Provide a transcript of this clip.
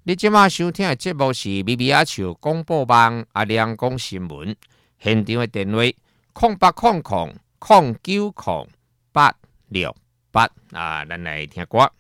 你即马收听的节目是咪咪仔笑广播网阿亮讲新闻，现场的电话0800090868咱来听歌。